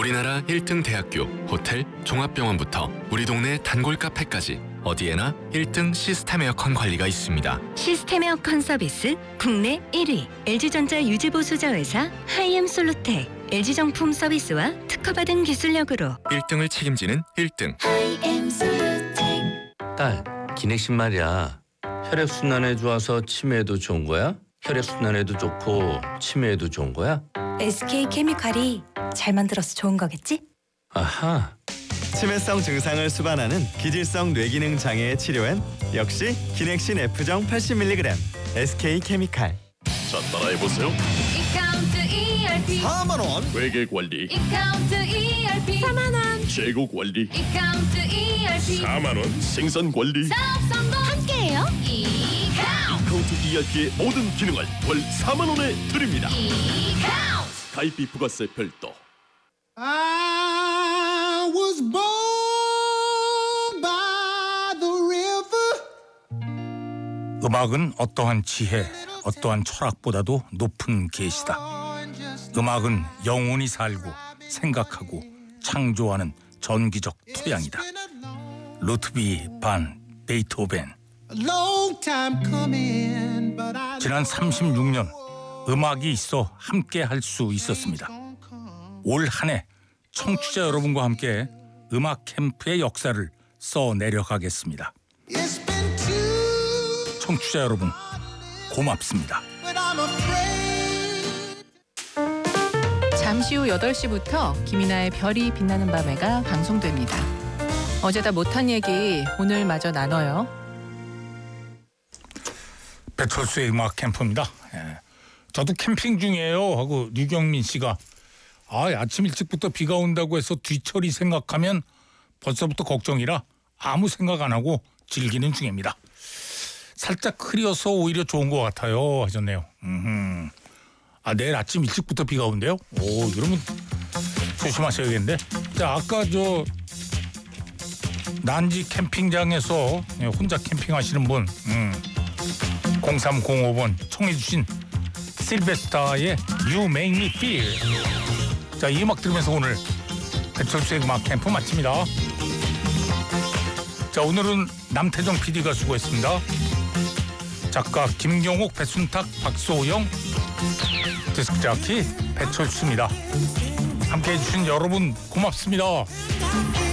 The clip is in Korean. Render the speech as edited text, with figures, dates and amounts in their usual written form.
우리나라 1등 대학교, 호텔, 종합병원부터 우리 동네 단골 카페까지 어디에나 1등 시스템 에어컨 관리가 있습니다. 시스템 에어컨 서비스 국내 1위 LG전자 유지보수자 회사 하이엠솔루텍 LG정품 서비스와 특허받은 기술력으로 1등을 책임지는 1등 하이엠솔루텍. 딸, 기넥신 말이야. 혈액순환에 좋아서 치매에도 좋은 거야? 혈액순환에도 좋고 치매에도 좋은 거야? SK케미칼이 잘 만들어서 좋은 거겠지? 아하. 치매성 증상을 수반하는 기질성 뇌기능 장애의 치료엔 역시 기넥신 F정 80mg SK케미칼. 자, 따라해보세요. 이카운트 ERP 4만원. 회계 관리, 이카운트 ERP 4만원 재고 관리, 이카운트 ERP 4만원, 생산 관리. 사업 성공 함께해요. 이카운트 카운트 ERP의 모든 기능을 월 4만원에 드립니다. 이카운트 가입비 부가세 별도. I was born by the river. 음악은 어떠한 지혜, 어떠한 철학보다도 높은 계시다. 음악은 영원히 살고 생각하고 창조하는 전기적 토양이다. 루트비 반 베이토벤. Long time coming, but I 지난 36년 음악이 있어 함께 할 수 있었습니다. 올 한 해 청취자 여러분과 함께 음악 캠프의 역사를 써내려가겠습니다. it's been too, 청취자 여러분 고맙습니다. but I'm afraid. 잠시 후 8시부터 김이나의 별이 빛나는 밤에가 방송됩니다. 어제다 못한 얘기 오늘 마저 나눠요. 배철수의 음악 캠프입니다. 예. 저도 캠핑 중이에요 하고 류경민 씨가 아침 일찍부터 비가 온다고 해서 뒤처리 생각하면 벌써부터 걱정이라 아무 생각 안 하고 즐기는 중입니다. 살짝 흐려서 오히려 좋은 것 같아요 하셨네요. 내일 아침 일찍부터 비가 온대요? 오, 그러면 조심하셔야겠는데. 자, 아까 저 난지 캠핑장에서 혼자 캠핑하시는 분 0305번 청해 주신 실베스타의 You Make Me Feel. 자, 이 음악 들으면서 오늘 배철수의 음악 캠프 마칩니다. 자, 오늘은 남태정 PD가 수고했습니다. 작가 김경옥, 배순탁, 박소영, 디스크자키 배철수입니다. 함께해 주신 여러분 고맙습니다.